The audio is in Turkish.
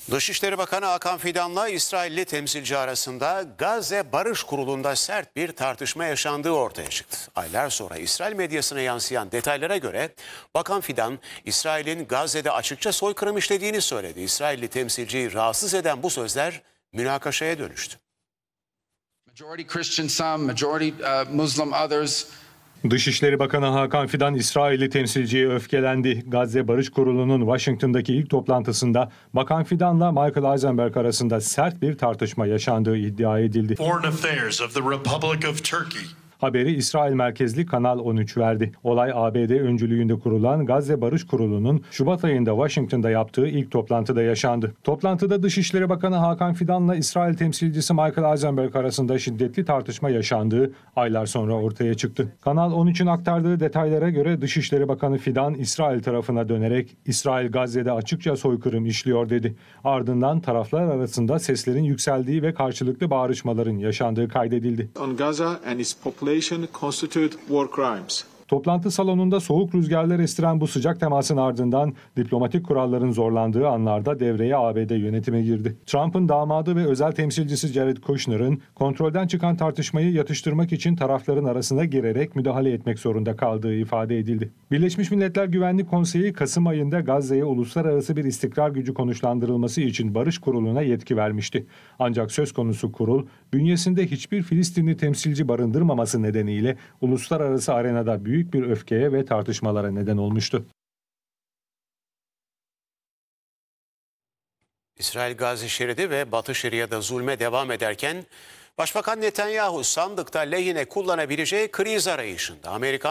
Dışişleri Bakanı Hakan Fidan'la İsrailli temsilci arasında Gazze Barış Kurulu'nda sert bir tartışma yaşandığı ortaya çıktı. Aylar sonra İsrail medyasına yansıyan detaylara göre Bakan Fidan, İsrail'in Gazze'de açıkça soykırım işlediğini söyledi. İsrailli temsilciyi rahatsız eden bu sözler münakaşaya dönüştü. Majority Christian some, majority Muslim others. Dışişleri Bakanı Hakan Fidan, İsrailli temsilciye öfkelendi. Gazze Barış Kurulu'nun Washington'daki ilk toplantısında Bakan Fidan'la Michael Eisenberg arasında sert bir tartışma yaşandığı iddia edildi. Foreign Affairs of the Republic of Turkey. Haberi İsrail merkezli Kanal 13 verdi. Olay ABD öncülüğünde kurulan Gazze Barış Kurulu'nun Şubat ayında Washington'da yaptığı ilk toplantıda yaşandı. Toplantıda Dışişleri Bakanı Hakan Fidan'la İsrail temsilcisi Michael Eisenberg arasında şiddetli tartışma yaşandığı aylar sonra ortaya çıktı. Kanal 13'ün aktardığı detaylara göre Dışişleri Bakanı Fidan İsrail tarafına dönerek İsrail Gazze'de açıkça soykırım işliyor dedi. Ardından taraflar arasında seslerin yükseldiği ve karşılıklı bağrışmaların yaşandığı kaydedildi. On Gaza and its population constitute war crimes. Toplantı salonunda soğuk rüzgarlar estiren bu sıcak temasın ardından diplomatik kuralların zorlandığı anlarda devreye ABD yönetimi girdi. Trump'ın damadı ve özel temsilcisi Jared Kushner'ın kontrolden çıkan tartışmayı yatıştırmak için tarafların arasına girerek müdahale etmek zorunda kaldığı ifade edildi. Birleşmiş Milletler Güvenlik Konseyi Kasım ayında Gazze'ye uluslararası bir istikrar gücü konuşlandırılması için Barış Kurulu'na yetki vermişti. Ancak söz konusu kurul bünyesinde hiçbir Filistinli temsilci barındırmaması nedeniyle uluslararası arenada büyük bir öfkeye ve tartışmalara neden olmuştu. İsrail Gazze şeridi ve Batı Şeria'da zulme devam ederken Başbakan Netanyahu sandıkta lehine kullanabileceği kriz arayışında. Amerikan